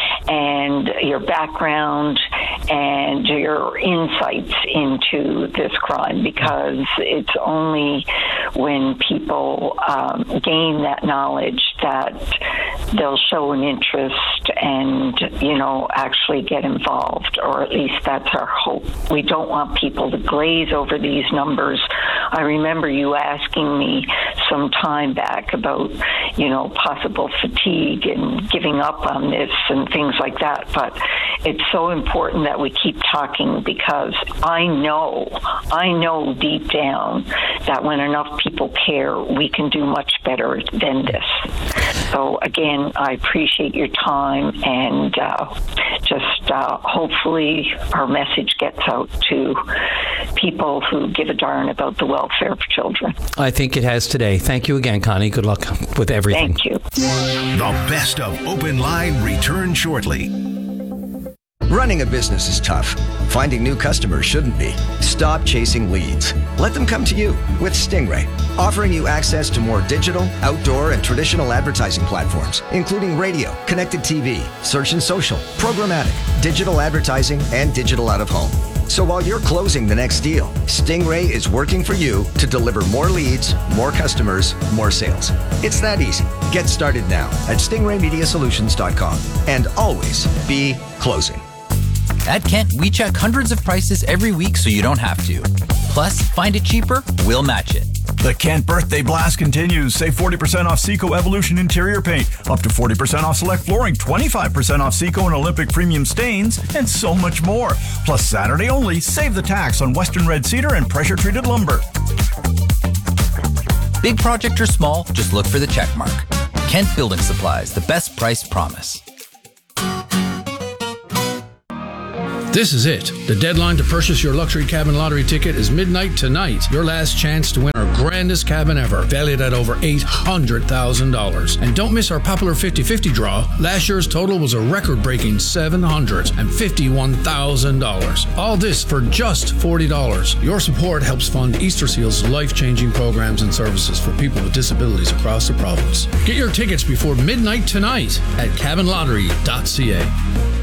and your background and your insights into this crime, because it's only when people um, gain that knowledge that they'll show an interest and, you know, actually get involved, or at least that's our hope. We don't want people to glaze over these numbers. I remember you asking me some time back about, you know, possible fatigue and giving up on this and things like that. But it's so important that we keep talking, because I know, I know deep down that when enough people care, we can do much better than this. So again, I appreciate your time, and uh, just uh, hopefully our message gets out to people who give a darn about the welfare of children. I think it has today. Thank you again, Connie. Good luck with everything. Thank you. The best of Open Line returns shortly. Running a business is tough. Finding new customers shouldn't be. Stop chasing leads. Let them come to you with Stingray, offering you access to more digital, outdoor, and traditional advertising platforms, including radio, connected T V, search and social, programmatic, digital advertising, and digital out of home. So while you're closing the next deal, Stingray is working for you to deliver more leads, more customers, more sales. It's that easy. Get started now at stingray media solutions dot com and always be closing. At Kent, we check hundreds of prices every week so you don't have to. Plus, find it cheaper, we'll match it. The Kent Birthday Blast continues. Save forty percent off Seco Evolution interior paint, up to forty percent off select flooring, twenty-five percent off Seco and Olympic premium stains, and so much more. Plus, Saturday only, save the tax on Western Red Cedar and pressure-treated lumber. Big project or small, just look for the check mark. Kent Building Supplies, the best price promise. This is it. The deadline to purchase your luxury cabin lottery ticket is midnight tonight. Your last chance to win our grandest cabin ever, valued at over eight hundred thousand dollars. And don't miss our popular fifty-fifty draw. Last year's total was a record-breaking seven hundred fifty-one thousand dollars. All this for just forty dollars. Your support helps fund Easter Seal's life-changing programs and services for people with disabilities across the province. Get your tickets before midnight tonight at cabin lottery dot c a.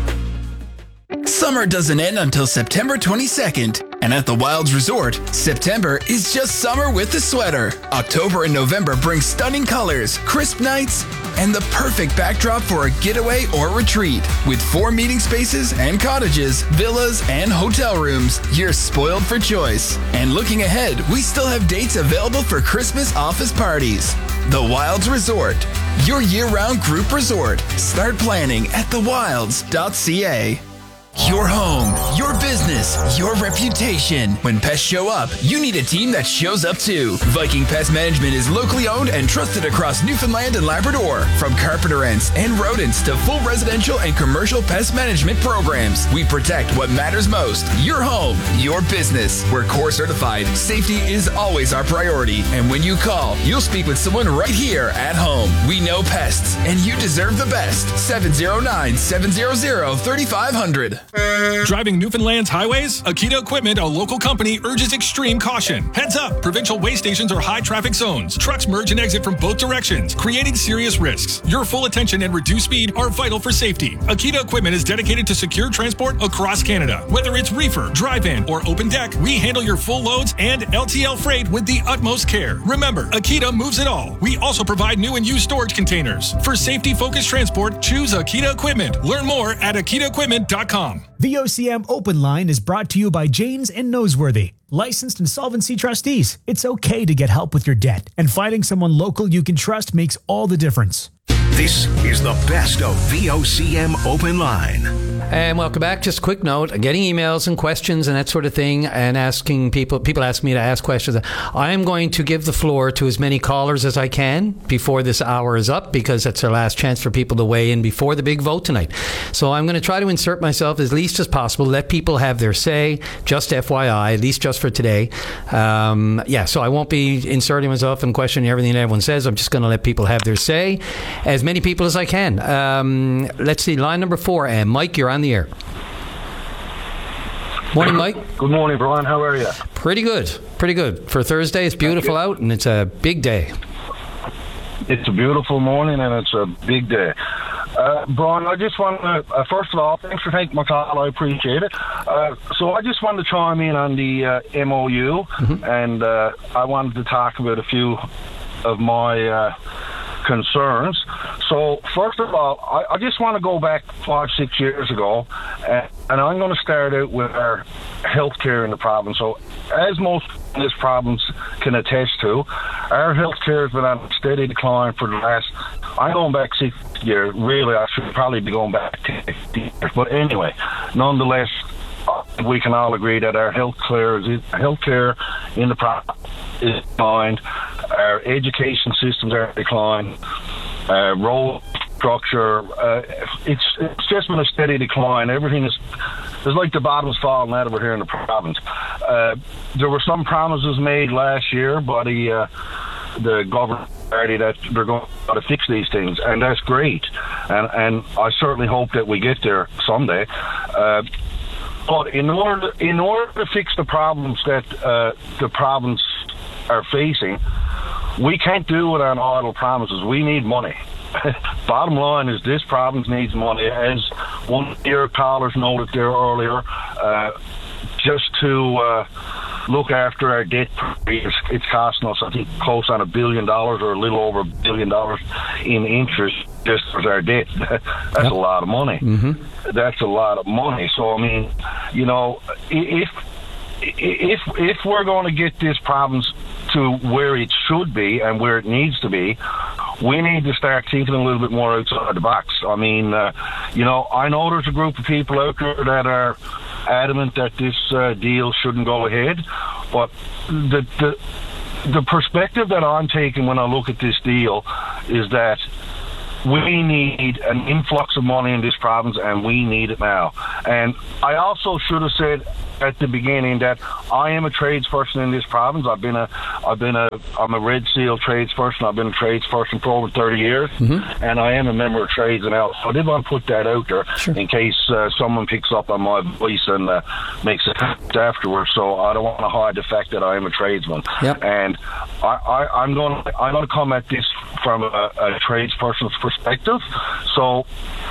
Summer doesn't end until September twenty-second. And at the Wilds Resort, September is just summer with a sweater. October and November bring stunning colors, crisp nights, and the perfect backdrop for a getaway or retreat. With four meeting spaces and cottages, villas, and hotel rooms, you're spoiled for choice. And looking ahead, we still have dates available for Christmas office parties. The Wilds Resort, your year-round group resort. Start planning at the wilds dot c a. Your home, your business, your reputation. When pests show up, you need a team that shows up too. Viking Pest Management is locally owned and trusted across Newfoundland and Labrador. From carpenter ants and rodents to full residential and commercial pest management programs, we protect what matters most. Your home, your business. We're core certified. Safety is always our priority. And when you call, you'll speak with someone right here at home. We know pests, and you deserve the best. seven oh nine, seven hundred, thirty-five hundred. Driving Newfoundland's highways? Akita Equipment, a local company, urges extreme caution. Heads up! Provincial way stations are high traffic zones. Trucks merge and exit from both directions, creating serious risks. Your full attention and reduced speed are vital for safety. Akita Equipment is dedicated to secure transport across Canada. Whether it's reefer, drive-in, or open deck, we handle your full loads and L T L freight with the utmost care. Remember, Akita moves it all. We also provide new and used storage containers. For safety-focused transport, choose Akita Equipment. Learn more at akita equipment dot com. The O C M Open Line is brought to you by Janes and Noseworthy, licensed insolvency trustees. It's okay to get help with your debt, and finding someone local you can trust makes all the difference. This is the best of V O C M Open Line. And welcome back. Just a quick note, getting emails and questions and that sort of thing, and asking people, people ask me to ask questions. I am going to give the floor to as many callers as I can before this hour is up, because that's our last chance for people to weigh in before the big vote tonight. So I'm going to try to insert myself as least as possible, let people have their say, just F Y I, at least just for today. Um, yeah, so I won't be inserting myself and questioning everything that everyone says. I'm just going to let people have their say, as many people as I can. Um, let's see, line number four, and Mike, you're on the air. Morning, Mike. Good morning, Brian. How are you? Pretty good. Pretty good. For Thursday, it's beautiful out, and it's a big day. It's a beautiful morning, and it's a big day. Uh, Brian, I just want to, uh, first of all, thanks for taking my call. I appreciate it. Uh, so I just wanted to chime in on the uh, M O U, mm-hmm. and uh, I wanted to talk about a few of my uh, concerns. So first of all, I, I just want to go back five, six years ago, and, and I'm going to start out with our healthcare in the province. So as most of these province can attest to, our healthcare has been on a steady decline for the last, I'm going back six years. Really, I should probably be going back ten years. But anyway, nonetheless, we can all agree that our healthcare is healthcare in the province is declined. Our education systems are declined. Uh, road structure, uh, it's it's just been a steady decline. Everything is, it's like the bottom's falling out over here in the province. Uh, there were some promises made last year by the uh, the government party that they're going to fix these things, and that's great. And and I certainly hope that we get there someday. Uh, but in order in order to fix the problems that uh, the province are facing, we can't do it on idle promises. We need money. Bottom line is this province needs money. As one of your callers noted there earlier, uh, just to uh, look after our debt. It's, it's costing us, I think, close on a billion dollars or a little over a billion dollars in interest just as our debt. That's yep. a lot of money. Mm-hmm. That's a lot of money. So, I mean, you know, if if if we're going to get this province to where it should be and where it needs to be, we need to start thinking a little bit more outside the box. I mean, uh, you know, I know there's a group of people out there that are adamant that this uh, deal shouldn't go ahead, but the, the the perspective that I'm taking when I look at this deal is that we need an influx of money in this province, and we need it now. And I also should have said at the beginning that I am a tradesperson in this province. I've been a, I've been a, I'm a Red Seal tradesperson. I've been a tradesperson for over thirty years, mm-hmm. and I am a member of Trades and Else. So I did want to put that out there sure. in case uh, someone picks up on my voice and uh, makes a comment afterwards. So I don't want to hide the fact that I am a tradesman. Yep. And I, I, I'm going, to, I'm going to come at this from a, a tradesperson's perspective. So,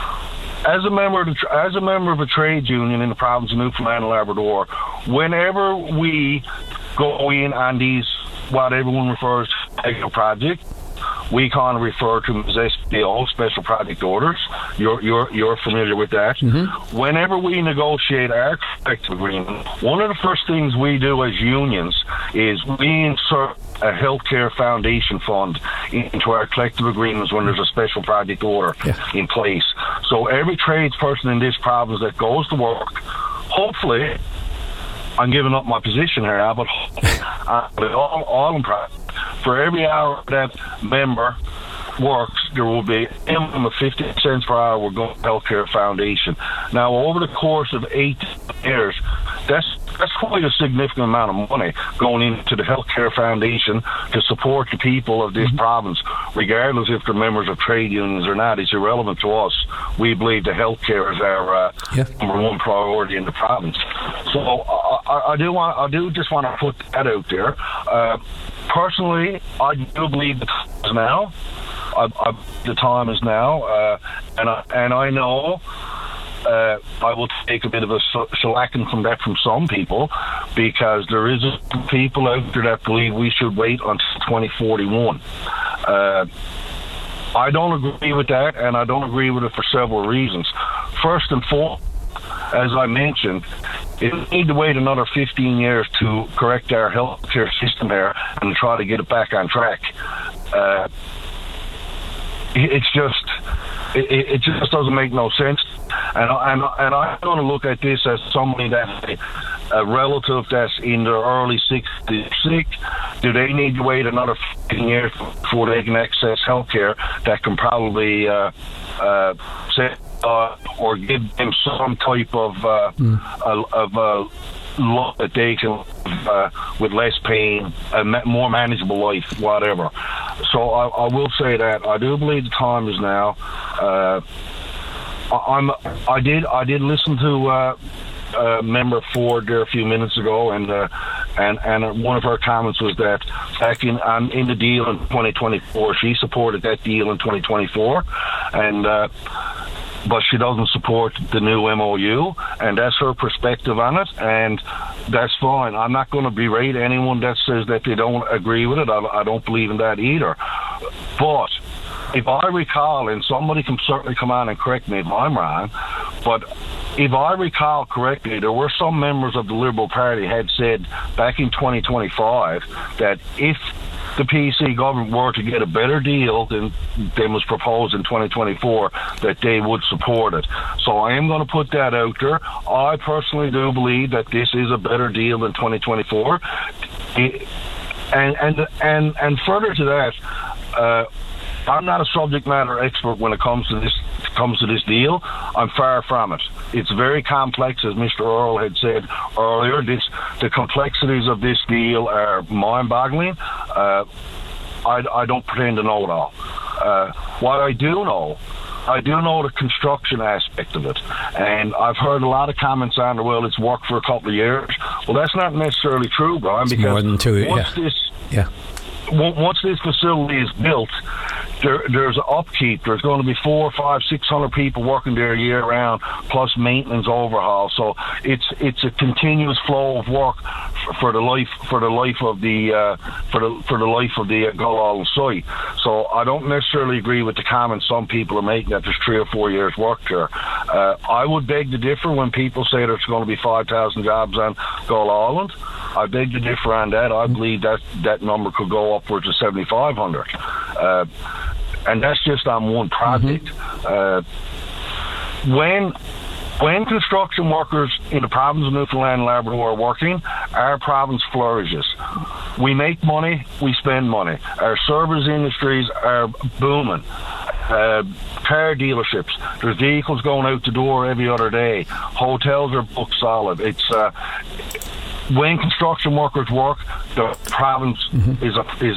as a member of the, as a member of a trades union in the province of Newfoundland and Labrador, whenever we go in on these what everyone refers to as a project, we kind of refer to them as S P O, special project orders. You're you're you're familiar with that. Mm-hmm. Whenever we negotiate our collective agreement, one of the first things we do as unions is we insert a healthcare foundation fund into our collective agreements when there's a special project order yeah. in place. So every tradesperson in this province that goes to work, hopefully, I'm giving up my position here now, but uh, all, all in practice, for every hour that member works, there will be a minimum of fifty cents per hour will go to healthcare foundation. Now, over the course of eight years, that's that's quite a significant amount of money going into the healthcare foundation to support the people of this mm-hmm. province, regardless if they're members of trade unions or not. It's irrelevant to us. We believe the healthcare is our uh, yeah. number one priority in the province. So uh, I, I do want, I do just want to put that out there. Uh, personally, I do believe the time is now. I, I, the time is now, uh, and I, and I know. Uh, I will take a bit of a shellacking from that from some people, because there is people out there that believe we should wait until twenty forty-one. Uh, I don't agree with that, and I don't agree with it for several reasons. First and foremost, as I mentioned, we need to wait another fifteen years to correct our healthcare system here and try to get it back on track. Uh, it's just, it, it just doesn't make no sense. And, and, and I'm going to look at this as somebody that's a, a relative that's in their early sixties sick. Do they need to wait another fifteen years before they can access health care that can probably uh, uh, set, uh, or give them some type of uh, mm. uh, of uh, law that they can uh, with less pain, a more manageable life, whatever. So I, I will say that I do believe the time is now. Uh, I'm. I did. I did listen to uh, uh, Member Ford there a few minutes ago, and uh, and and one of her comments was that back in um, in the deal in twenty twenty-four, she supported that deal in twenty twenty-four, and uh, but she doesn't support the new M O U, and that's her perspective on it, and that's fine. I'm not going to berate anyone that says that they don't agree with it. I, I don't believe in that either, but if I recall, and somebody can certainly come on and correct me if I'm wrong, but if I recall correctly, there were some members of the Liberal Party had said back in twenty twenty-five that if the P C government were to get a better deal than, than was proposed in twenty twenty-four, that they would support it. So I am going to put that out there. I personally do believe that this is a better deal than twenty twenty-four. It, and, and, and, and further to that, uh, I'm not a subject matter expert when it comes to this comes to this deal. I'm far from it. It's very complex, as Mister Earl had said earlier. This, the complexities of this deal are mind-boggling. Uh, I, I don't pretend to know it all. Uh, what I do know, I do know the construction aspect of it, and I've heard a lot of comments on, well, it's worked for a couple of years. Well, that's not necessarily true, Brian, because more than two, once yeah. this, yeah. once this facility is built, there, there's upkeep. There's going to be four, five, six hundred people working there year round, plus maintenance overhaul. So it's it's a continuous flow of work for, for the life for the life of the uh, for the for the life of the uh, Gull site. So I don't necessarily agree with the comments some people are making that there's three or four years work there. Uh, I would beg to differ when people say there's going to be five thousand jobs on Gull Island. I beg to differ on that. I believe that that number could go upwards of seventy-five hundred. Uh, and that's just on one project. Mm-hmm. Uh, when when construction workers in the province of Newfoundland and Labrador are working, our province flourishes. We make money, we spend money. Our service industries are booming. Uh, car dealerships, there's vehicles going out the door every other day. Hotels are booked solid. It's uh, when construction workers work, the province mm-hmm. is a, is